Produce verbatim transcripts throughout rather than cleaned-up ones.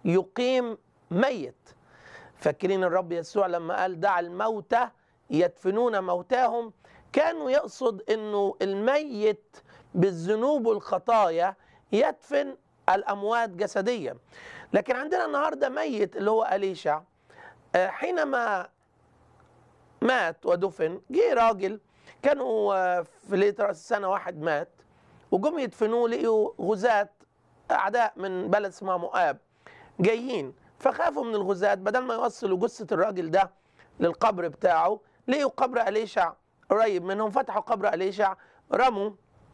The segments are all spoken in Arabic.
يقيم ميت. فاكرين الرب يسوع لما قال دع الموتى يدفنون موتاهم، كانوا يقصد انه الميت بالذنوب والخطايا يدفن الاموات جسديا. لكن عندنا النهارده ميت اللي هو أليشع، حينما مات ودفن جه راجل كانوا في ليله راس السنه واحد مات، وجم يدفنوه لقيوا غزاة اعداء من بلد اسمها مؤاب جايين، فخافوا من الغزاة، بدل ما يوصلوا جثة الراجل ده للقبر بتاعه لقيوا قبر أليشع قريب منهم، فتحوا قبر أليشع، رموا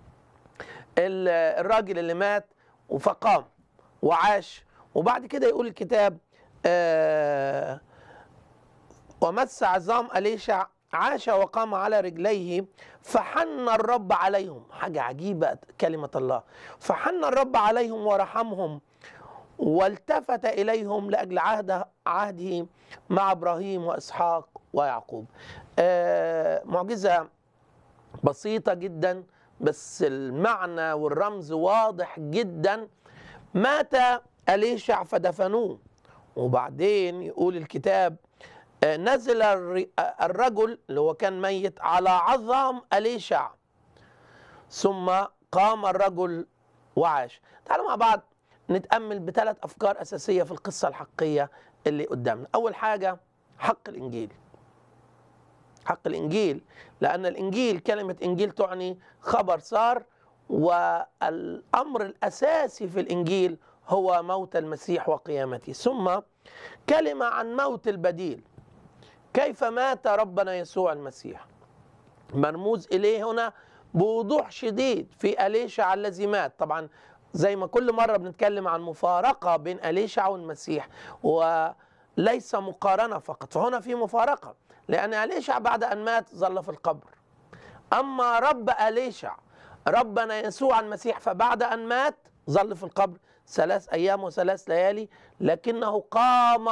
الراجل اللي مات فقام وعاش. وبعد كده يقول الكتاب آه ومس عظام أليشع عاش وقام على رجليه فحن الرب عليهم. حاجة عجيبة كلمة الله، فحن الرب عليهم ورحمهم والتفت إليهم لأجل عهد عهده مع إبراهيم وإسحاق ويعقوب. آه معجزة بسيطة جدا بس المعنى والرمز واضح جدا. مات أليشع فدفنوه، وبعدين يقول الكتاب نزل الرجل اللي هو كان ميت على عظام أليشع ثم قام الرجل وعاش. تعالوا مع بعض نتأمل بثلاث أفكار أساسية في القصة الحقيقية اللي قدامنا. أول حاجة حق الإنجيل. حق الإنجيل، لأن الإنجيل كلمة إنجيل تعني خبر صار، والأمر الأساسي في الإنجيل هو موت المسيح وقيامته. ثم كلمة عن موت البديل، كيف مات ربنا يسوع المسيح، مرموز إليه هنا بوضوح شديد في أليشع الذي مات. طبعا زي ما كل مرة بنتكلم عن مفارقة بين أليشع والمسيح وليس مقارنة فقط، فهنا في مفارقة، لأن أليشع بعد أن مات ظل في القبر. أما رب أليشع ربنا يسوع المسيح فبعد أن مات ظل في القبر ثلاث أيام وثلاث ليالي، لكنه قام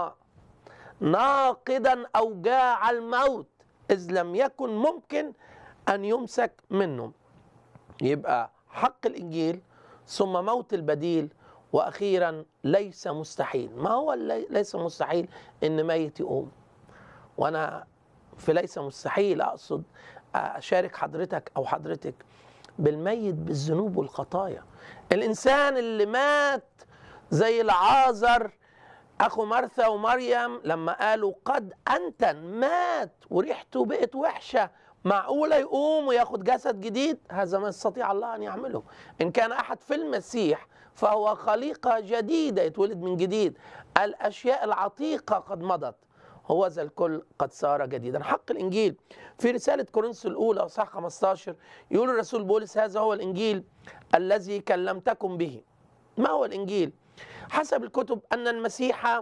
ناقدا أوجاع الموت إذ لم يكن ممكن أن يمسك منه. يبقى حق الإنجيل ثم موت البديل، وأخيرا ليس مستحيل. ما هو ليس مستحيل؟ إن ميت يقوم. وأنا في ليس مستحيل أقصد أشارك حضرتك أو حضرتك بالميت بالذنوب والخطايا. الإنسان اللي مات زي العازر أخو مرثا ومريم لما قالوا قد أنتن، مات وريحته بقت وحشة، معقولة يقوم وياخد جسد جديد؟ هذا ما يستطيع الله أن يعمله. إن كان أحد في المسيح فهو خليقة جديدة، يتولد من جديد، الأشياء العتيقة قد مضت، هو ذا الكل قد صار جديدا. حق الإنجيل في رسالة كورنثوس الأولى أصحاح خمسة عشر يقول الرسول بولس هذا هو الإنجيل الذي كلمتكم به. ما هو الإنجيل؟ حسب الكتب أن المسيح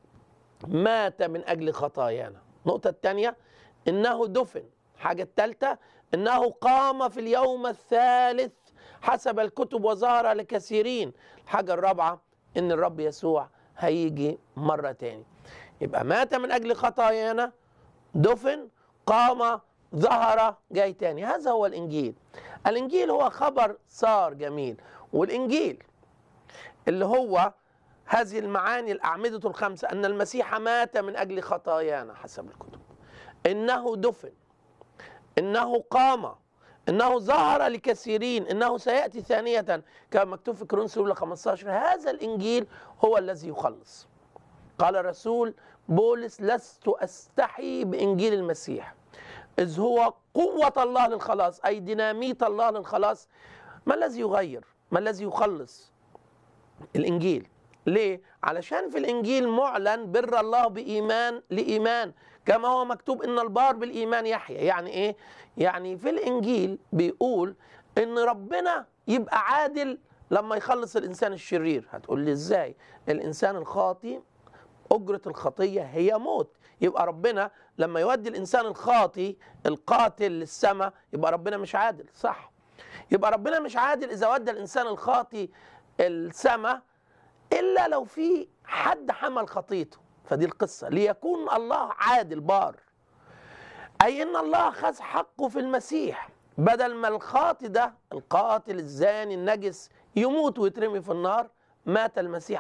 مات من أجل خطايانا. النقطة الثانية إنه دفن. حاجة الثالثة إنه قام في اليوم الثالث حسب الكتب وظهر لكثيرين. الحاجة الرابعة إن الرب يسوع هيجي مرة تاني. يبقى مات من أجل خطايانا، دفن، قام، ظهر، جاي تاني. هذا هو الإنجيل. الإنجيل هو خبر صار جميل، والإنجيل اللي هو هذه المعاني الأعمدة الخمسة، أن المسيح مات من أجل خطايانا حسب الكتب، إنه دفن، إنه قام، إنه ظهر لكثيرين، إنه سيأتي ثانية كما مكتوب في كورنثوس الأولى خمسة عشر. هذا الإنجيل هو الذي يخلص. قال الرسول بولس لست أستحي بإنجيل المسيح إذ هو قوة الله للخلاص، أي ديناميت الله للخلاص. ما الذي يغير؟ ما الذي يخلص؟ الإنجيل. ليه؟ علشان في الإنجيل معلن بر الله بإيمان لإيمان، كما هو مكتوب إن البار بالإيمان يحيى. يعني إيه؟ يعني في الإنجيل بيقول إن ربنا يبقى عادل لما يخلص الإنسان الشرير. هتقول لي إزاي؟ الإنسان الخاطئ أجرة الخطية هي موت. يبقى ربنا لما يودي الإنسان الخاطئ القاتل للسماء يبقى ربنا مش عادل، صح؟ يبقى ربنا مش عادل إذا ودى الإنسان الخاطئ السماء إلا لو في حد حمل خطيته. فدي القصة، ليكون الله عادل بار، أي إن الله خذ حقه في المسيح. بدل ما الخاطئ ده القاتل الزاني النجس يموت ويترمي في النار، مات المسيح